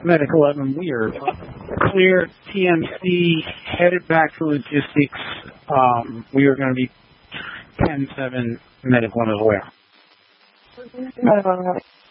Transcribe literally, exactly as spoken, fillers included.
Medic eleven, we are clear. T M C headed back to logistics. Um, we are going to be ten seven, Medic one as well. Uh,